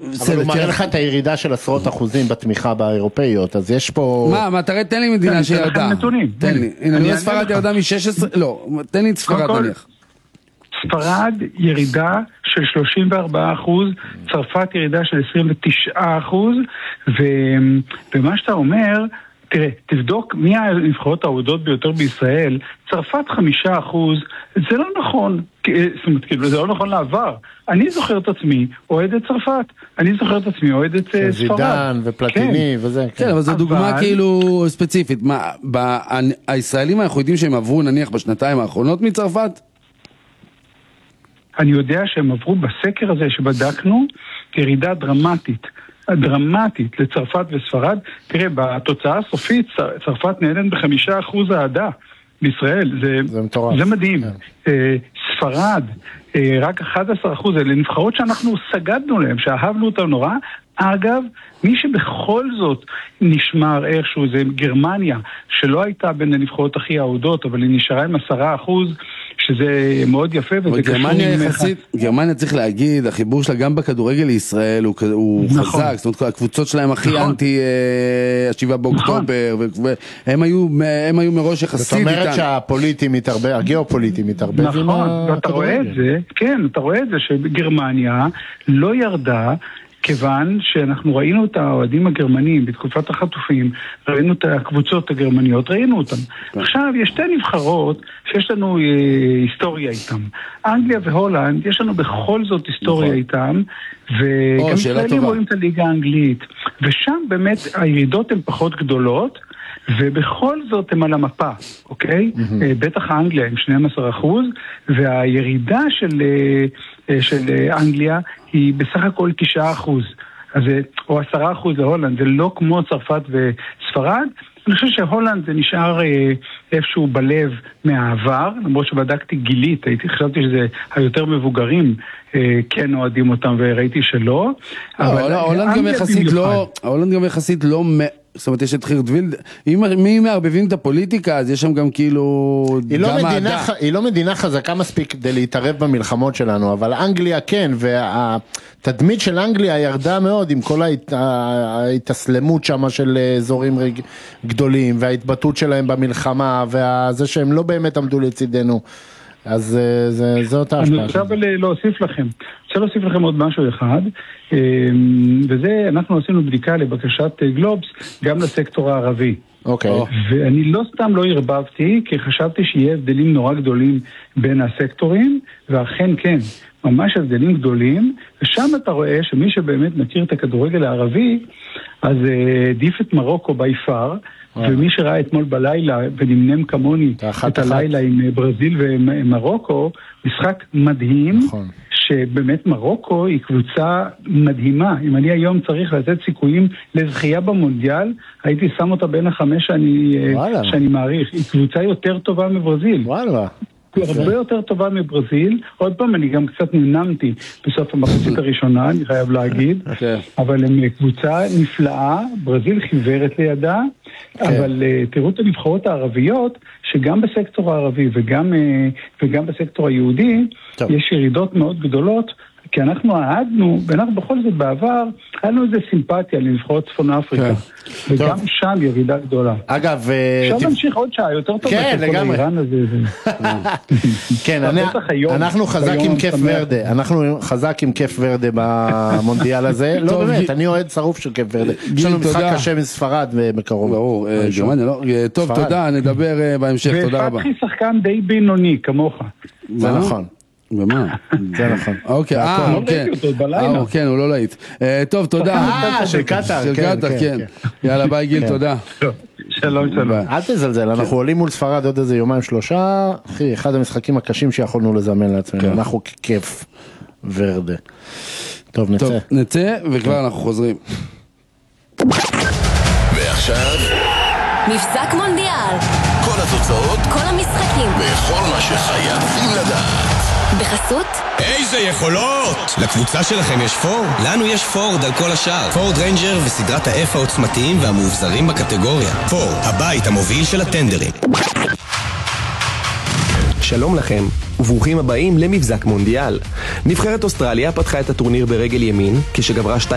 אבל הוא מראה לך את הירידה של עשרות אחוזים בתמיכה באירופאיות, אז יש פה... מה, תן לי מדינה שירדה. תן לי. הנה, ספרד ירדה מ-16, לא, תן לי את ספרד נניח. ספרד ירידה של 34%, צרפת ירידה של 29%, ומה שאתה אומר, תראה, תבדוק מי הנבחרות העודות ביותר בישראל, צרפת 5%, זה לא נכון, זאת אומרת, זה לא נכון לעבר. אני זוכר את עצמי, אוהד את צרפת, אני זוכר את עצמי, אוהד את ספרד. זידן ופלטיני וזה. כן, אבל זו דוגמה כאילו ספציפית. הישראלים אנחנו יודעים שהם עברו נניח בשנתיים האחרונות מצרפת? אני יודע שהם עברו בסקר הזה שבדקנו ירידה דרמטית לצרפת וספרד. תראה, בתוצאה הסופית צרפת נהנית ב5% העדה בישראל, זה מדהים. ספרד רק 11%, אלה נבחרות שאנחנו סגדנו להם, שאהבנו אותם נורא. אגב, מי שבכל זאת נשמר איכשהו זה גרמניה, שלא הייתה בין הנבחרות הכי אהודות, אבל היא נשארה עם 10%, שזה מאוד יפה. גרמניה צריך להגיד, החיבור שלה גם בכדורגל לישראל הוא חזק, זאת אומרת הקבוצות שלהם הכי אנטי 7 באוקטובר, והם היו מראש יחסית איתן. זאת אומרת שהפוליטי מתערבב, הגיאופוליטי מתערבב. נכון, ואתה רואה את זה, כן, אתה רואה את זה שגרמניה לא ירדה, כיוון שאנחנו ראינו את האוהדים הגרמנים בתקופת החטופים, ראינו את הקבוצות הגרמניות, ראינו אותם. עכשיו, יש שתי נבחרות שיש לנו היסטוריה איתם. אנגליה והולנד, יש לנו בכל זאת היסטוריה איתם, וגם ישראלים רואים את הליגה האנגלית. ושם באמת הירידות הן פחות גדולות, ובכל זאת הם על המפה, אוקיי? בטח האנגליה עם 12%, והירידה של אנגליה היא בסך הכל 9%, אז, או 10% להולנד, זה לא כמו צרפת וספרד. אני חושב שהולנד זה נשאר איפשהו בלב מהעבר, למרות שבדקתי גילית, חשבתי שזה היותר מבוגרים כן אוהדים אותם וראיתי שלא. ההולנד גם יחסית לא... זאת אומרת, יש את חירדווילד, מי מערבבים את הפוליטיקה, אז יש שם גם כאילו... היא לא מדינה חזקה מספיק כדי להתערב במלחמות שלנו, אבל אנגליה כן, והתדמית של אנגליה ירדה מאוד עם כל ההתאסלמות שם של אזורים גדולים, וההתבטאות שלהם במלחמה, וזה שהם לא באמת עמדו לצידנו. אז זה אותה השפעה. אני רוצה להוסיף לכם עוד משהו אחד, וזה, אנחנו עשינו בדיקה לבקשת גלובס, גם לסקטור הערבי. אוקיי. ואני לא סתם לא הרבבתי, כי חשבתי שיהיה הבדלים נורא גדולים בין הסקטורים, ואכן כן, ממש הבדלים גדולים, ושם אתה רואה שמי שבאמת מכיר את הכדורגל הערבי, אז עדיף את מרוקו ביפר, ומי שראה אתמול בלילה ונמנם כמוני את הלילה עם ברזיל ומרוקו, משחק מדהים, שבאמת מרוקו היא קבוצה מדהימה. אם אני היום צריך לתת סיכויים לזכייה במונדיאל, הייתי שם אותה בין 5 שאני מעריך. היא קבוצה יותר טובה מברזיל. היא הרבה יותר טובה מברזיל. עוד פעם, אני גם קצת נמנמתי בסוף המחצית הראשונה, אני חייב להגיד. אבל הם קבוצה נפלאה, ברזיל חיוורת לידה, אבל תראו את הנבחרות הערביות, שגם בסקטור הערבי וגם בסקטור היהודי, יש ירידות מאוד גדולות, כי אנחנו אהדנו, ואנחנו בכל זאת בעבר, היה לנו איזה סימפתיה לנבחרות צפון אפריקה, וגם שם ירידה גדולה. אגב, אפשר להמשיך עוד שעה, יותר טוב. כן, לגמרי. כן, אנחנו חזק עם כיף ורדה במונדיאל הזה. לא באמת, אני אוהד שרוף של כיף ורדה. יש לנו משחק קשה מספרד בקרוב. ברור, גרמניה, לא? טוב, תודה, נדבר בהמשך, תודה רבה. ופתחי שחקן די בינוני, כמוך. זה נכון. ומה? זה נכון. אוקיי, כן, הוא לא להיט. טוב, תודה. של קטר, כן. יאללה, ביי גיל, תודה. שלום. אל תזלזל, אנחנו עולים מול ספרד עוד איזה 2-3, אחי, אחד המשחקים הקשים שיכולנו לזמן לעצמנו, אנחנו כיף ורדה. טוב, נצא וכבר אנחנו חוזרים. ועכשיו מבזק מונדיאל, כל התוצאות, כל המשחקים וכל מה שחייבים לדעת בחסות איזה יכולות! לקבוצה שלכם יש פורד? לנו יש פורד על כל השאר. פורד ריינג'ר וסדרת ה-F העוצמתיים והמאובזרים בקטגוריה. פורד, הבית המוביל של הטנדרים. שלום לכם, וברוכים הבאים למבזק מונדיאל. נבחרת אוסטרליה פתחה את הטורניר ברגל ימין, כשגברה